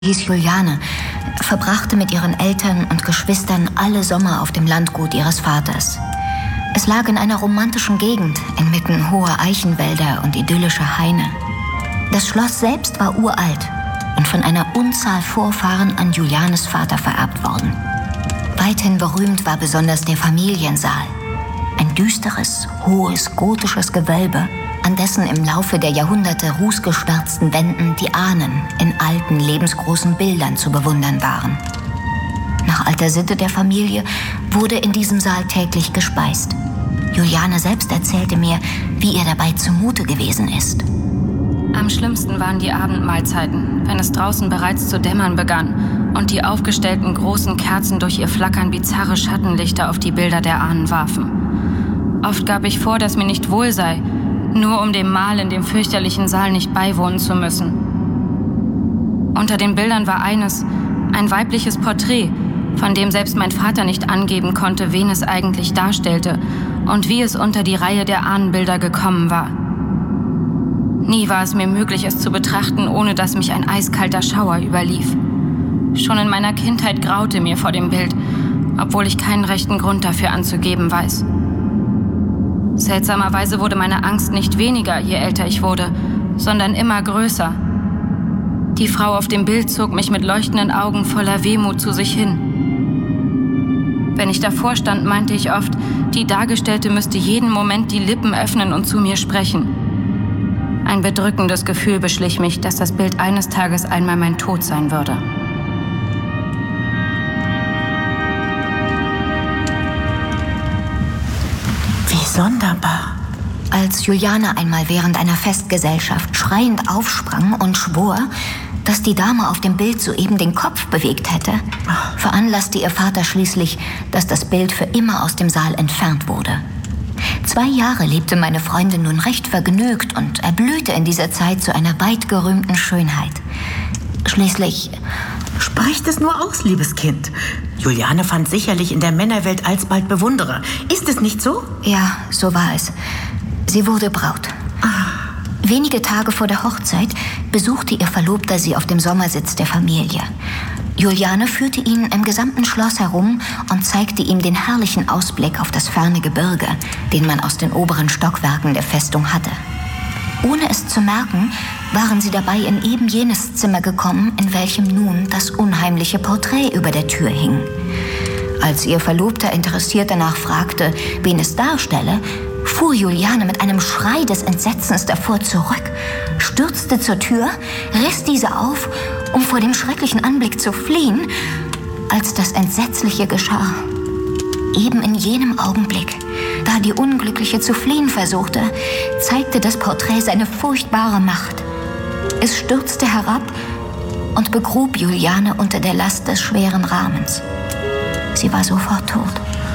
hieß Juliane, verbrachte mit ihren Eltern und Geschwistern alle Sommer auf dem Landgut ihres Vaters. Es lag in einer romantischen Gegend, inmitten hoher Eichenwälder und idyllischer Haine. Das Schloss selbst war uralt und von einer Unzahl Vorfahren an Julianes Vater vererbt worden. Weithin berühmt war besonders der Familiensaal. Ein düsteres, hohes, gotisches Gewölbe, an dessen im Laufe der Jahrhunderte rußgeschwärzten Wänden die Ahnen in alten, lebensgroßen Bildern zu bewundern waren. Nach alter Sitte der Familie wurde in diesem Saal täglich gespeist. Juliane selbst erzählte mir, wie ihr dabei zumute gewesen ist. Am schlimmsten waren die Abendmahlzeiten, wenn es draußen bereits zu dämmern begann und die aufgestellten großen Kerzen durch ihr Flackern bizarre Schattenlichter auf die Bilder der Ahnen warfen. Oft gab ich vor, dass mir nicht wohl sei, nur um dem Mahl in dem fürchterlichen Saal nicht beiwohnen zu müssen. Unter den Bildern war eines, ein weibliches Porträt, von dem selbst mein Vater nicht angeben konnte, wen es eigentlich darstellte und wie es unter die Reihe der Ahnenbilder gekommen war. Nie war es mir möglich, es zu betrachten, ohne dass mich ein eiskalter Schauer überlief. Schon in meiner Kindheit graute mir vor dem Bild, obwohl ich keinen rechten Grund dafür anzugeben weiß. Seltsamerweise wurde meine Angst nicht weniger, je älter ich wurde, sondern immer größer. Die Frau auf dem Bild zog mich mit leuchtenden Augen voller Wehmut zu sich hin. Wenn ich davor stand, meinte ich oft, die Dargestellte müsste jeden Moment die Lippen öffnen und zu mir sprechen. Ein bedrückendes Gefühl beschlich mich, dass das Bild eines Tages einmal mein Tod sein würde. Wie sonderbar. Als Juliane einmal während einer Festgesellschaft schreiend aufsprang und schwor, dass die Dame auf dem Bild soeben den Kopf bewegt hätte, veranlasste ihr Vater schließlich, dass das Bild für immer aus dem Saal entfernt wurde. 2 Jahre lebte meine Freundin nun recht vergnügt und erblühte in dieser Zeit zu einer weit gerühmten Schönheit. Schließlich... Sprecht es nur aus, liebes Kind. Juliane fand sicherlich in der Männerwelt alsbald Bewunderer. Ist es nicht so? Ja, so war es. Sie wurde Braut. Wenige Tage vor der Hochzeit besuchte ihr Verlobter sie auf dem Sommersitz der Familie. Juliane führte ihn im gesamten Schloss herum und zeigte ihm den herrlichen Ausblick auf das ferne Gebirge, den man aus den oberen Stockwerken der Festung hatte. Ohne es zu merken, waren sie dabei in eben jenes Zimmer gekommen, in welchem nun das unheimliche Porträt über der Tür hing. Als ihr Verlobter interessiert danach fragte, wen es darstelle, fuhr Juliane mit einem Schrei des Entsetzens davor zurück, stürzte zur Tür, riss diese auf, um vor dem schrecklichen Anblick zu fliehen, als das Entsetzliche geschah. Eben in jenem Augenblick, da die Unglückliche zu fliehen versuchte, zeigte das Porträt seine furchtbare Macht. Es stürzte herab und begrub Juliane unter der Last des schweren Rahmens. Sie war sofort tot.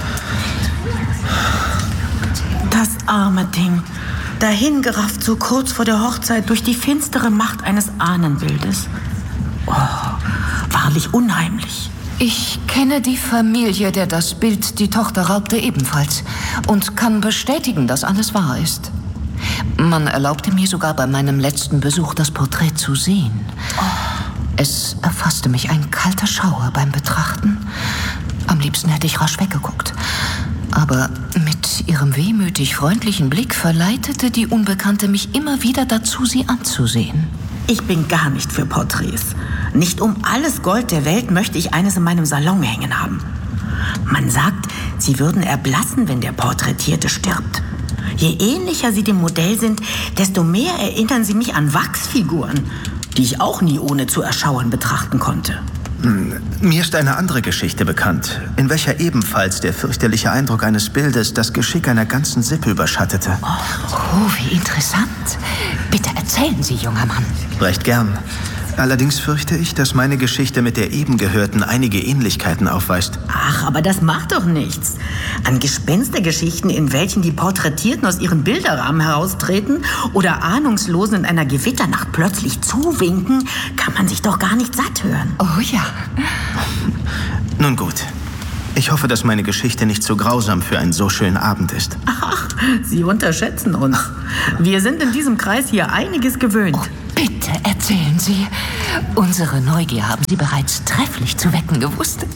Das arme Ding, dahingerafft so kurz vor der Hochzeit durch die finstere Macht eines Ahnenbildes. Oh, wahrlich unheimlich. Ich kenne die Familie, der das Bild die Tochter raubte, ebenfalls und kann bestätigen, dass alles wahr ist. Man erlaubte mir sogar bei meinem letzten Besuch, das Porträt zu sehen. Es erfasste mich ein kalter Schauer beim Betrachten. Am liebsten hätte ich rasch weggeguckt. Aber mit ihrem wehmütig freundlichen Blick verleitete die Unbekannte mich immer wieder dazu, sie anzusehen. Ich bin gar nicht für Porträts. Nicht um alles Gold der Welt möchte ich eines in meinem Salon hängen haben. Man sagt, sie würden erblassen, wenn der Porträtierte stirbt. Je ähnlicher sie dem Modell sind, desto mehr erinnern sie mich an Wachsfiguren, die ich auch nie ohne zu erschauen betrachten konnte. Mir ist eine andere Geschichte bekannt, in welcher ebenfalls der fürchterliche Eindruck eines Bildes das Geschick einer ganzen Sippe überschattete. Oh, wie interessant. Bitte erzählen Sie, junger Mann. Recht gern. Allerdings fürchte ich, dass meine Geschichte mit der eben gehörten einige Ähnlichkeiten aufweist. Ach, aber das macht doch nichts. An Gespenstergeschichten, in welchen die Porträtierten aus ihren Bilderrahmen heraustreten oder Ahnungslosen in einer Gewitternacht plötzlich zuwinken, kann man sich doch gar nicht satt hören. Oh ja. Nun gut. Ich hoffe, dass meine Geschichte nicht so grausam für einen so schönen Abend ist. Ach, Sie unterschätzen uns. Wir sind in diesem Kreis hier einiges gewöhnt. Oh, bitte erzählen Sie. Unsere Neugier haben Sie bereits trefflich zu wecken gewusst.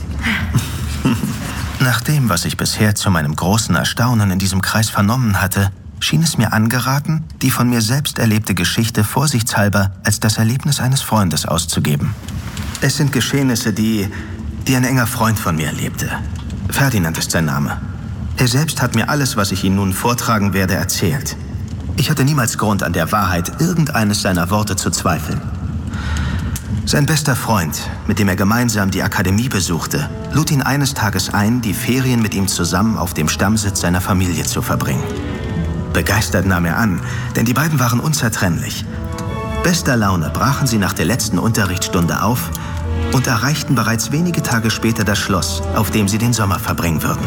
Nach dem, was ich bisher zu meinem großen Erstaunen in diesem Kreis vernommen hatte, schien es mir angeraten, die von mir selbst erlebte Geschichte vorsichtshalber als das Erlebnis eines Freundes auszugeben. Es sind Geschehnisse, die ein enger Freund von mir erlebte. Ferdinand ist sein Name. Er selbst hat mir alles, was ich Ihnen nun vortragen werde, erzählt. Ich hatte niemals Grund, an der Wahrheit irgendeines seiner Worte zu zweifeln. Sein bester Freund, mit dem er gemeinsam die Akademie besuchte, lud ihn eines Tages ein, die Ferien mit ihm zusammen auf dem Stammsitz seiner Familie zu verbringen. Begeistert nahm er an, denn die beiden waren unzertrennlich. Bester Laune brachen sie nach der letzten Unterrichtsstunde auf und erreichten bereits wenige Tage später das Schloss, auf dem sie den Sommer verbringen würden.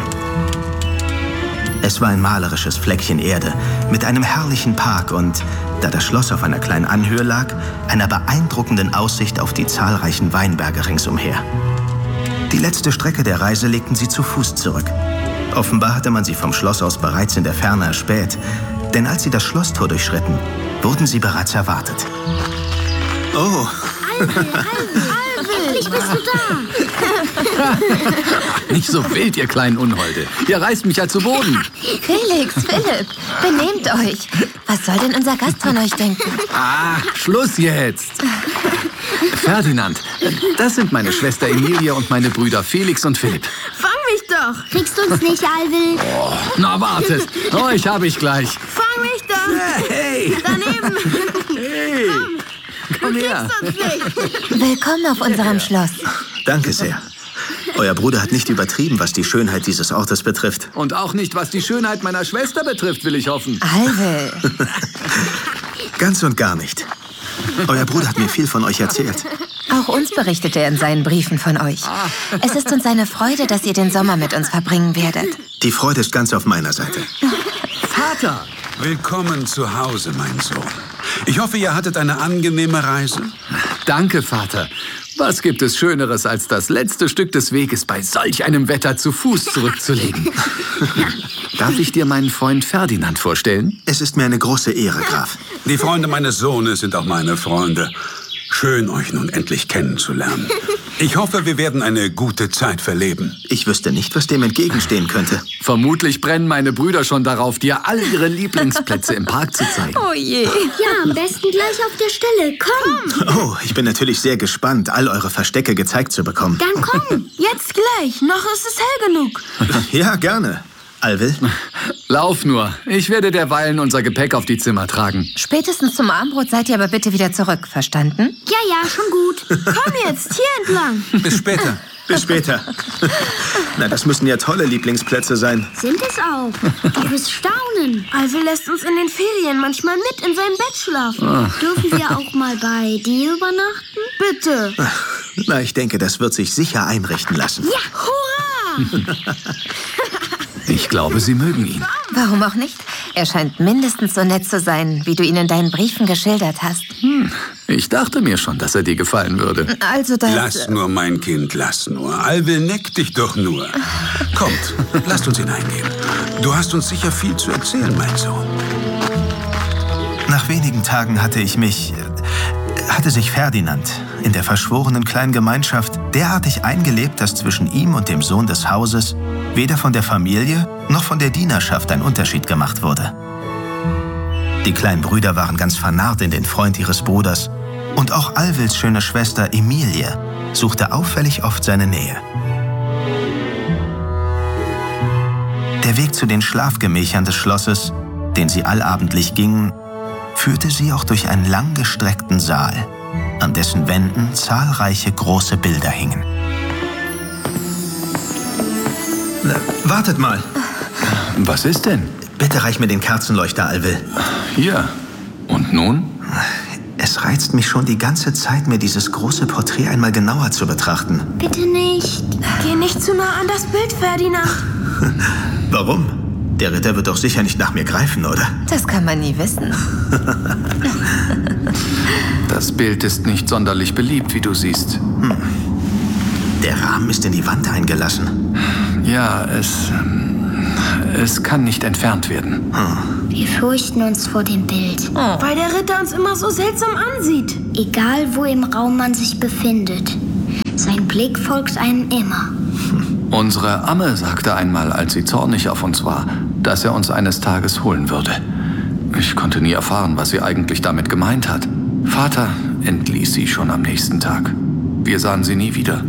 Es war ein malerisches Fleckchen Erde mit einem herrlichen Park und, da das Schloss auf einer kleinen Anhöhe lag, einer beeindruckenden Aussicht auf die zahlreichen Weinberge ringsumher. Die letzte Strecke der Reise legten sie zu Fuß zurück. Offenbar hatte man sie vom Schloss aus bereits in der Ferne erspäht, denn als sie das Schlosstor durchschritten, wurden sie bereits erwartet. Oh! Alvil! Endlich bist du da! Nicht so wild, ihr kleinen Unholde. Ihr reißt mich ja zu Boden. Felix, Philipp, benehmt euch. Was soll denn unser Gast von euch denken? Ah, Schluss jetzt. Ferdinand, das sind meine Schwester Emilia und meine Brüder Felix und Philipp. Fang mich doch! Kriegst du uns nicht, Alvil? Oh, na wartet, euch habe ich gleich. Fang mich doch! Hey! Daneben! Hey! Komm her! Willkommen auf unserem Schloss. Danke sehr. Euer Bruder hat nicht übertrieben, was die Schönheit dieses Ortes betrifft. Und auch nicht, was die Schönheit meiner Schwester betrifft, will ich hoffen. Alvil. Ganz und gar nicht. Euer Bruder hat mir viel von euch erzählt. Auch uns berichtete er in seinen Briefen von euch. Es ist uns eine Freude, dass ihr den Sommer mit uns verbringen werdet. Die Freude ist ganz auf meiner Seite. Vater! Willkommen zu Hause, mein Sohn. Ich hoffe, ihr hattet eine angenehme Reise. Danke, Vater. Was gibt es Schöneres, als das letzte Stück des Weges bei solch einem Wetter zu Fuß zurückzulegen? Darf ich dir meinen Freund Ferdinand vorstellen? Es ist mir eine große Ehre, Graf. Die Freunde meines Sohnes sind auch meine Freunde. Schön, euch nun endlich kennenzulernen. Ich hoffe, wir werden eine gute Zeit verleben. Ich wüsste nicht, was dem entgegenstehen könnte. Vermutlich brennen meine Brüder schon darauf, dir all ihre Lieblingsplätze im Park zu zeigen. Oh je. Ja, am besten gleich auf der Stelle. Komm! Oh, ich bin natürlich sehr gespannt, all eure Verstecke gezeigt zu bekommen. Dann komm! Jetzt gleich, noch ist es hell genug. Ja, gerne. Alvil? Lauf nur. Ich werde derweilen unser Gepäck auf die Zimmer tragen. Spätestens zum Abendbrot seid ihr aber bitte wieder zurück, verstanden? Ja, schon gut. Komm jetzt, hier entlang. Bis später. Bis später. Na, das müssen ja tolle Lieblingsplätze sein. Sind es auch. Du wirst staunen. Alvil lässt uns in den Ferien manchmal mit in seinem Bett schlafen. Dürfen wir auch mal bei dir übernachten? Bitte. Na, ich denke, das wird sich sicher einrichten lassen. Ja, hurra! Ich glaube, sie mögen ihn. Warum auch nicht? Er scheint mindestens so nett zu sein, wie du ihn in deinen Briefen geschildert hast. Ich dachte mir schon, dass er dir gefallen würde. Also das... Lass nur, mein Kind, lass nur. Alvil neckt dich doch nur. Kommt, lasst uns hineingehen. Du hast uns sicher viel zu erzählen, mein Sohn. Nach wenigen Tagen hatte sich Ferdinand in der verschworenen kleinen Gemeinschaft derartig eingelebt, dass zwischen ihm und dem Sohn des Hauses weder von der Familie noch von der Dienerschaft ein Unterschied gemacht wurde. Die kleinen Brüder waren ganz vernarrt in den Freund ihres Bruders und auch Alvils schöne Schwester Emilie suchte auffällig oft seine Nähe. Der Weg zu den Schlafgemächern des Schlosses, den sie allabendlich gingen, führte sie auch durch einen langgestreckten Saal, an dessen Wänden zahlreiche große Bilder hingen. Na, wartet mal. Was ist denn? Bitte reich mir den Kerzenleuchter, Alvil. Hier. Und nun? Es reizt mich schon die ganze Zeit, mir dieses große Porträt einmal genauer zu betrachten. Bitte nicht. Geh nicht zu nah an das Bild, Ferdinand. Warum? Der Ritter wird doch sicher nicht nach mir greifen, oder? Das kann man nie wissen. Das Bild ist nicht sonderlich beliebt, wie du siehst. Der Rahmen ist in die Wand eingelassen. Ja, es Es kann nicht entfernt werden. Wir fürchten uns vor dem Bild. Weil der Ritter uns immer so seltsam ansieht. Egal, wo im Raum man sich befindet. Sein Blick folgt einem immer. Unsere Amme sagte einmal, als sie zornig auf uns war, dass er uns eines Tages holen würde. Ich konnte nie erfahren, was sie eigentlich damit gemeint hat. Vater entließ sie schon am nächsten Tag. Wir sahen sie nie wieder.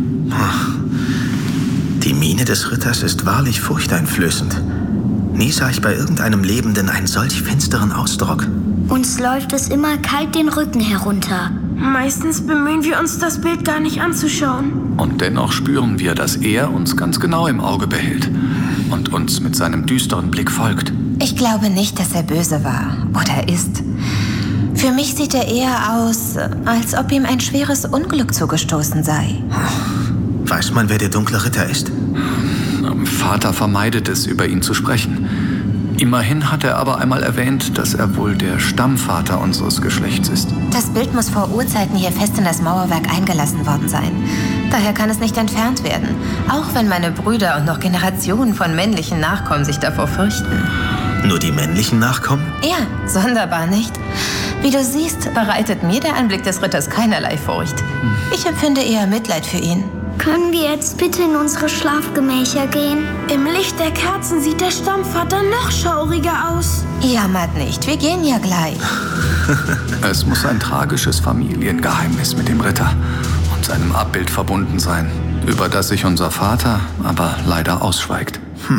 Die Miene des Ritters ist wahrlich furchteinflößend. Nie sah ich bei irgendeinem Lebenden einen solch finsteren Ausdruck. Uns läuft es immer kalt den Rücken herunter. Meistens bemühen wir uns, das Bild gar nicht anzuschauen. Und dennoch spüren wir, dass er uns ganz genau im Auge behält und uns mit seinem düsteren Blick folgt. Ich glaube nicht, dass er böse war oder ist. Für mich sieht er eher aus, als ob ihm ein schweres Unglück zugestoßen sei. Weiß man, wer der dunkle Ritter ist? Vater vermeidet es, über ihn zu sprechen. Immerhin hat er aber einmal erwähnt, dass er wohl der Stammvater unseres Geschlechts ist. Das Bild muss vor Urzeiten hier fest in das Mauerwerk eingelassen worden sein. Daher kann es nicht entfernt werden. Auch wenn meine Brüder und noch Generationen von männlichen Nachkommen sich davor fürchten. Nur die männlichen Nachkommen? Ja, sonderbar, nicht? Wie du siehst, bereitet mir der Anblick des Ritters keinerlei Furcht. Ich empfinde eher Mitleid für ihn. Können wir jetzt bitte in unsere Schlafgemächer gehen? Im Licht der Kerzen sieht der Stammvater noch schauriger aus. Jammert nicht, wir gehen ja gleich. Es muss ein tragisches Familiengeheimnis mit dem Ritter und seinem Abbild verbunden sein, über das sich unser Vater aber leider ausschweigt.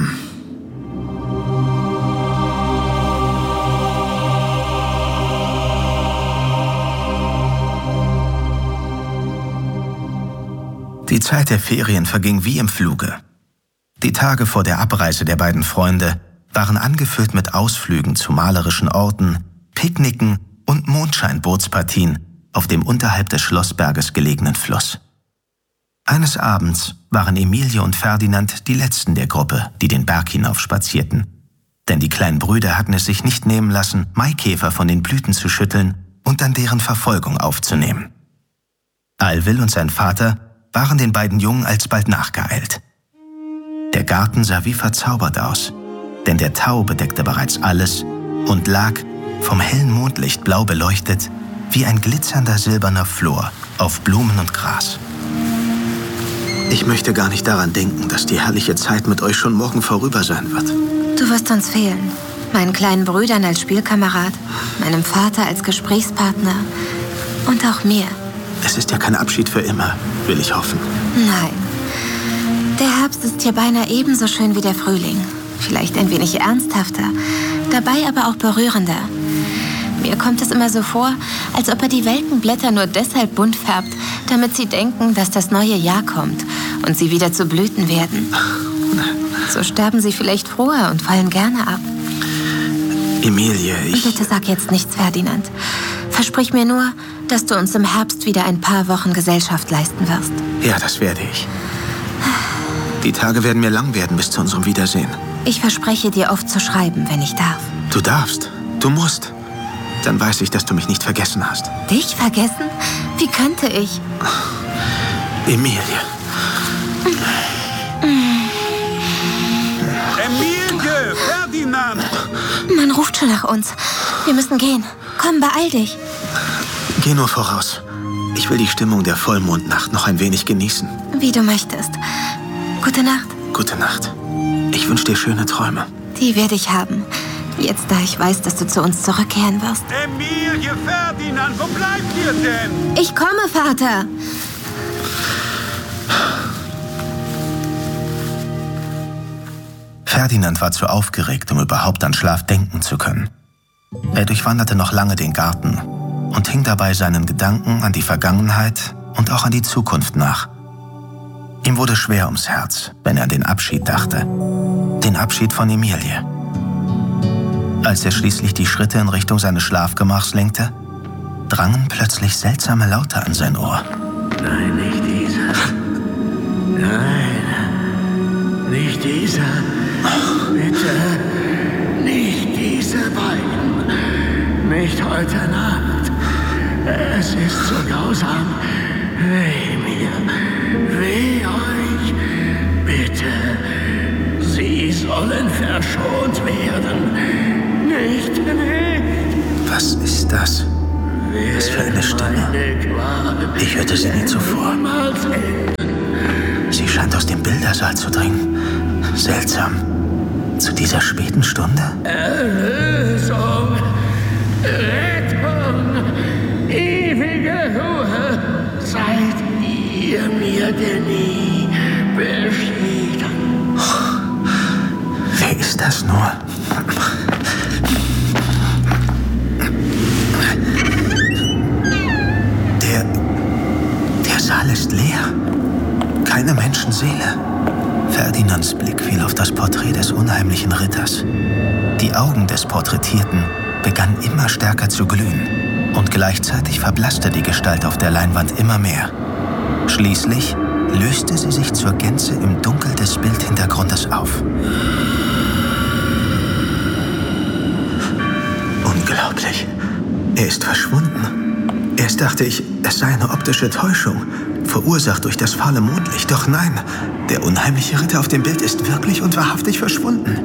Die Zeit der Ferien verging wie im Fluge. Die Tage vor der Abreise der beiden Freunde waren angefüllt mit Ausflügen zu malerischen Orten, Picknicken und Mondscheinbootspartien auf dem unterhalb des Schlossberges gelegenen Fluss. Eines Abends waren Emilie und Ferdinand die letzten der Gruppe, die den Berg hinauf spazierten. Denn die kleinen Brüder hatten es sich nicht nehmen lassen, Maikäfer von den Blüten zu schütteln und dann deren Verfolgung aufzunehmen. Alwil und sein Vater waren den beiden Jungen alsbald nachgeeilt. Der Garten sah wie verzaubert aus, denn der Tau bedeckte bereits alles und lag, vom hellen Mondlicht blau beleuchtet, wie ein glitzernder silberner Flor auf Blumen und Gras. Ich möchte gar nicht daran denken, dass die herrliche Zeit mit euch schon morgen vorüber sein wird. Du wirst uns fehlen. Meinen kleinen Brüdern als Spielkamerad, meinem Vater als Gesprächspartner und auch mir. Es ist ja kein Abschied für immer, will ich hoffen. Nein. Der Herbst ist hier beinahe ebenso schön wie der Frühling. Vielleicht ein wenig ernsthafter, dabei aber auch berührender. Mir kommt es immer so vor, als ob er die welken Blätter nur deshalb bunt färbt, damit sie denken, dass das neue Jahr kommt und sie wieder zu Blüten werden. So sterben sie vielleicht früher und fallen gerne ab. Emilie, Bitte sag jetzt nichts, Ferdinand. Versprich mir nur, dass du uns im Herbst wieder ein paar Wochen Gesellschaft leisten wirst. Ja, das werde ich. Die Tage werden mir lang werden bis zu unserem Wiedersehen. Ich verspreche dir oft zu schreiben, wenn ich darf. Du darfst. Du musst. Dann weiß ich, dass du mich nicht vergessen hast. Dich vergessen? Wie könnte ich? Emilie. Emilie! Ferdinand! Man ruft schon nach uns. Wir müssen gehen. Komm, beeil dich. Geh nur voraus. Ich will die Stimmung der Vollmondnacht noch ein wenig genießen. Wie du möchtest. Gute Nacht. Gute Nacht. Ich wünsche dir schöne Träume. Die werde ich haben. Jetzt, da ich weiß, dass du zu uns zurückkehren wirst. Emilie, Ferdinand, wo bleibt ihr denn? Ich komme, Vater. Ferdinand war zu aufgeregt, um überhaupt an Schlaf denken zu können. Er durchwanderte noch lange den Garten und hing dabei seinen Gedanken an die Vergangenheit und auch an die Zukunft nach. Ihm wurde schwer ums Herz, wenn er an den Abschied dachte. Den Abschied von Emilie. Als er schließlich die Schritte in Richtung seines Schlafgemachs lenkte, drangen plötzlich seltsame Laute an sein Ohr. Nein, nicht dieser. Nein, nicht dieser. Bitte, nicht diese beiden. Nicht heute Nacht. Es ist so grausam. Weh mir, weh euch. Bitte, sie sollen verschont Ich hörte sie nie zuvor. Sie scheint aus dem Bildersaal zu dringen. Seltsam. Zu dieser späten Stunde? Erlösung, Rettung, ewige Ruhe, seid ihr mir denn nie beschieden. Wer ist das nur? Der Saal ist leer. Keine Menschenseele. Ferdinands Blick fiel auf das Porträt des unheimlichen Ritters. Die Augen des Porträtierten begannen immer stärker zu glühen und gleichzeitig verblasste die Gestalt auf der Leinwand immer mehr. Schließlich löste sie sich zur Gänze im Dunkel des Bildhintergrundes auf. Unglaublich. Er ist verschwunden. Erst dachte ich, es sei eine optische Täuschung, verursacht durch das fahle Mondlicht. Doch nein, der unheimliche Ritter auf dem Bild ist wirklich und wahrhaftig verschwunden.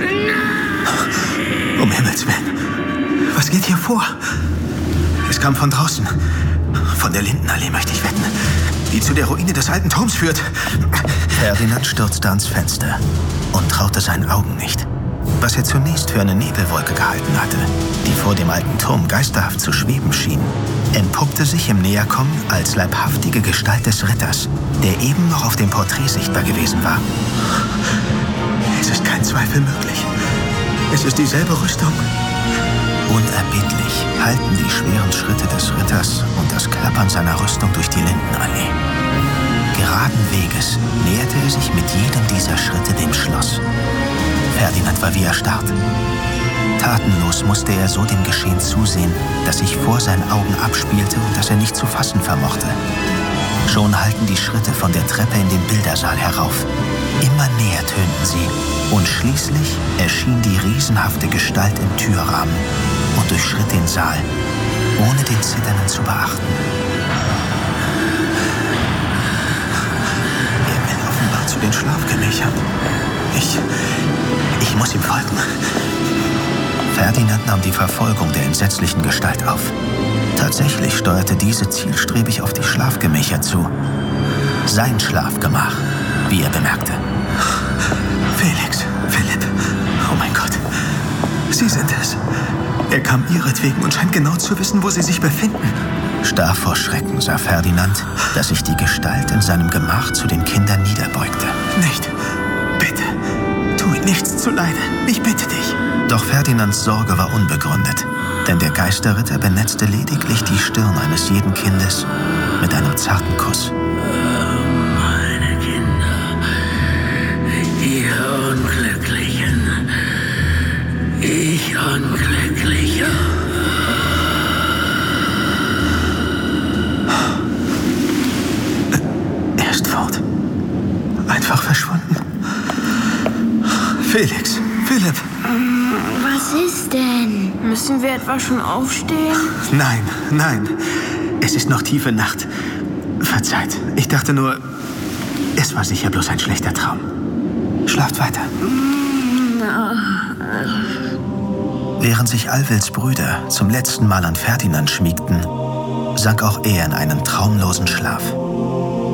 Um Himmels Willen, was geht hier vor? Es kam von draußen. Von der Lindenallee, möchte ich wetten, die zu der Ruine des alten Turms führt. Ferdinand stürzte ans Fenster und traute seinen Augen nicht. Was er zunächst für eine Nebelwolke gehalten hatte, die vor dem alten Turm geisterhaft zu schweben schien, entpuppte sich im Näherkommen als leibhaftige Gestalt des Ritters, der eben noch auf dem Porträt sichtbar gewesen war. Es ist kein Zweifel möglich. Es ist dieselbe Rüstung. Unerbittlich hallten die schweren Schritte des Ritters und das Klappern seiner Rüstung durch die Lindenallee. Geraden Weges näherte er sich mit jedem dieser Schritte dem Schloss. Ferdinand war wie erstarrt. Tatenlos musste er so dem Geschehen zusehen, das sich vor seinen Augen abspielte und das er nicht zu fassen vermochte. Schon hallten die Schritte von der Treppe in den Bildersaal herauf. Immer näher tönten sie und schließlich erschien die riesenhafte Gestalt im Türrahmen und durchschritt den Saal, ohne den Zitternden zu beachten. Er will offenbar zu den Schlafgemächern. Ich muss ihm folgen. Ferdinand nahm die Verfolgung der entsetzlichen Gestalt auf. Tatsächlich steuerte diese zielstrebig auf die Schlafgemächer zu. Sein Schlafgemach, wie er bemerkte. Felix, Philipp, oh mein Gott, Sie sind es. Er kam ihretwegen und scheint genau zu wissen, wo Sie sich befinden. Starr vor Schrecken sah Ferdinand, dass sich die Gestalt in seinem Gemach zu den Kindern niederbeugte. Nicht, bitte, tu ihm nichts zuleide, ich bitte dich. Doch Ferdinands Sorge war unbegründet, denn der Geisterritter benetzte lediglich die Stirn eines jeden Kindes mit einem zarten Kuss. Meine Kinder, ihr Unglücklichen, ich Unglücklicher. Er ist fort. Einfach verschwunden. Felix, Philipp. Was ist denn? Müssen wir etwa schon aufstehen? Nein. Es ist noch tiefe Nacht. Verzeiht, ich dachte nur, es war sicher bloß ein schlechter Traum. Schlaft weiter. Während sich Alwils Brüder zum letzten Mal an Ferdinand schmiegten, sank auch er in einen traumlosen Schlaf.